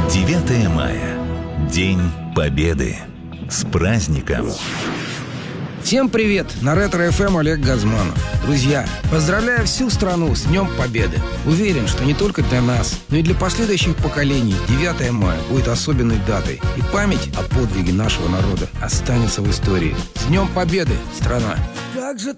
9 мая. День Победы. С праздником! Всем привет! На Ретро-ФМ Олег Газманов. Друзья, поздравляю всю страну с Днем Победы. Уверен, что не только для нас, но и для последующих поколений 9 мая будет особенной датой. И память о подвиге нашего народа останется в истории. С Днем Победы, страна! Как же